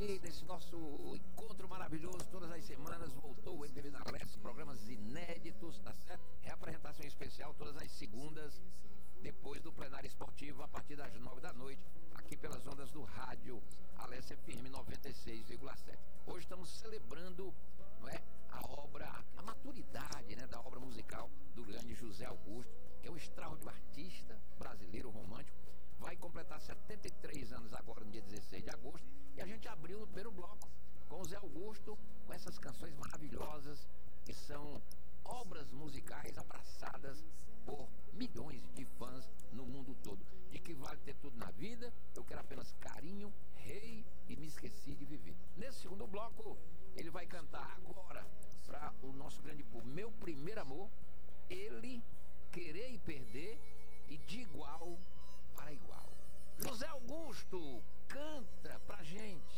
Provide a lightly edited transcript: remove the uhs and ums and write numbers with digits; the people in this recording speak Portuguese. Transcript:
aqui nesse nosso encontro maravilhoso. Todas as semanas voltou o MPB na Leste, programas inéditos, tá certo? Reapresentação especial todas as segundas, depois do plenário esportivo, a partir das 9 da noite, aqui pelas ondas do rádio Alesse FM 96,7. Hoje estamos celebrando, não é, a obra, a maturidade, né, da obra musical do grande José Augusto, que é um extraordinário artista brasileiro romântico. Vai completar 73 anos agora, no dia 16 de agosto. E a gente abriu o primeiro bloco com o Zé Augusto, com essas canções maravilhosas, que são obras musicais abraçadas por milhões de fãs no mundo todo. De que vale ter tudo na vida, eu quero apenas carinho, rei e me esqueci de viver. Nesse segundo bloco, ele vai cantar agora para o nosso grande povo, Meu Primeiro Amor, Ele, Querer e Perder e De Igual para Igual. José Augusto, canta pra gente.